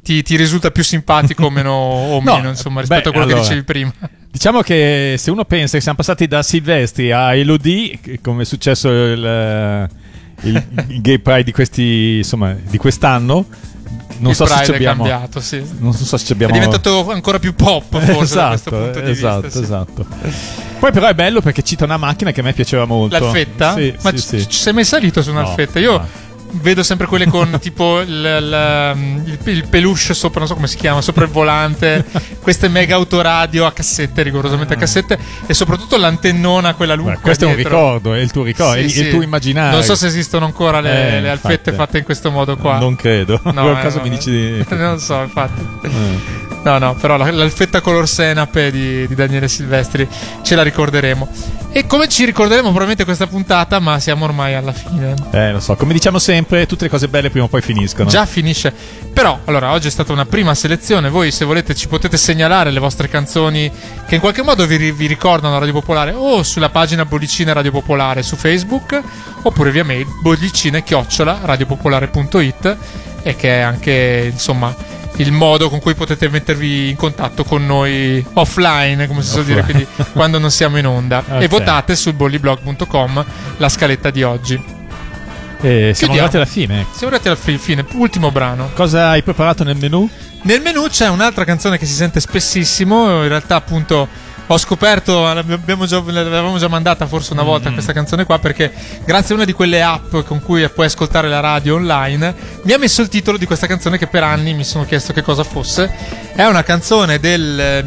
ti risulta più simpatico o meno, insomma, rispetto a quello che dicevi prima. Diciamo che se uno pensa che siamo passati da Silvestri a Elodie, come è successo il Gay Pride di quest'anno, non so se ci abbiamo cambiato, sì. Non so se ci abbiamo... È diventato ancora più pop, forse, da questo punto di vista. Esatto. Poi però è bello perché cita una macchina che a me piaceva molto. L'Alfetta? Sì, ma ci sei mai salito su un'Alfetta? Io vedo sempre quelle con tipo il peluche sopra, non so come si chiama, sopra il volante, queste mega autoradio a cassette, rigorosamente a cassette, e soprattutto l'antennona, quella lunga. Questo dietro. È un ricordo, è il tuo ricordo, sì, il tuo immaginario. Non so se esistono ancora le Alfette fatte in questo modo qua. Non credo. No, caso mi dici di... Non so, infatti. No, però l'Alfetta color senape di Daniele Silvestri ce la ricorderemo. E come ci ricorderemo probabilmente questa puntata, ma siamo ormai alla fine. Lo so, come diciamo sempre, tutte le cose belle prima o poi finiscono. Già finisce. Però, allora, oggi è stata una prima selezione. Voi, se volete, ci potete segnalare le vostre canzoni che in qualche modo vi ricordano Radio Popolare, o sulla pagina Bollicine Radio Popolare su Facebook, oppure via mail bollicine@radiopopolare.it, e che è anche, insomma, il modo con cui potete mettervi in contatto con noi offline, come si suol dire, quindi quando non siamo in onda. Okay. E votate sul bolliblog.com la scaletta di oggi. Siamo arrivati alla fine. Siamo arrivati alla fine, ultimo brano. Cosa hai preparato nel menù? Nel menù c'è un'altra canzone che si sente spessissimo. In realtà, appunto, ho scoperto, l'avevamo già mandata forse una volta questa canzone qua, perché grazie a una di quelle app con cui puoi ascoltare la radio online mi ha messo il titolo di questa canzone, che per anni mi sono chiesto che cosa fosse. È una canzone del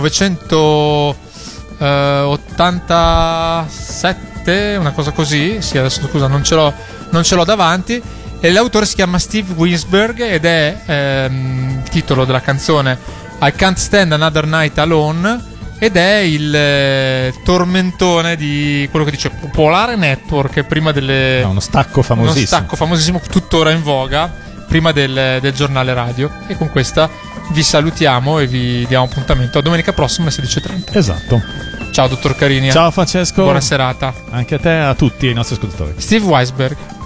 1987, una cosa così. Sì, adesso scusa, non ce l'ho davanti. E l'autore si chiama Steve Winsberg ed è il titolo della canzone I Can't Stand Another Night Alone, ed è il tormentone di quello che dice Popolare Network prima delle... uno stacco famosissimo. Uno stacco famosissimo, tuttora in voga, prima del giornale radio. E con questa vi salutiamo e vi diamo appuntamento a domenica prossima alle 16:30. Esatto. Ciao dottor Carini. Ciao Francesco. Buona serata. Anche a te e a tutti i nostri ascoltatori. Steve Winsberg.